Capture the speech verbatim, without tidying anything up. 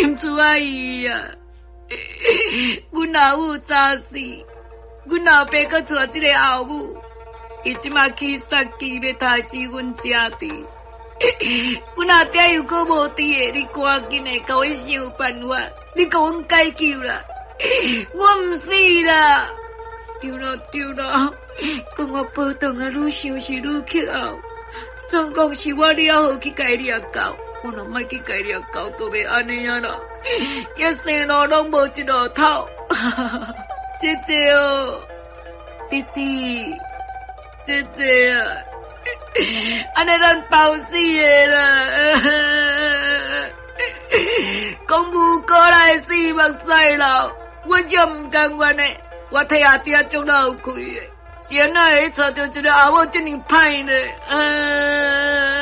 因主阿姨啊，阮老母早死，阮老爸搁娶这个后母，伊即马去杀鸡要杀死阮家己。阮阿爹又搁无伫个，你赶紧诶，甲阮想办法，你甲阮解救啦！我毋死啦！对啦对啦，讲我保重啊，愈想是愈气恼。总共是我了好去甲伊掠狗，我若莫去甲伊掠狗，都袂安尼啊啦！一生路拢无一路头，姐姐哦，弟弟，姐姐啊！安尼咱包死的啦！讲无过来死目屎流，我就毋甘愿的，我替阿爹足流开的，是安怎会找到一个阿某这么歹呢？啊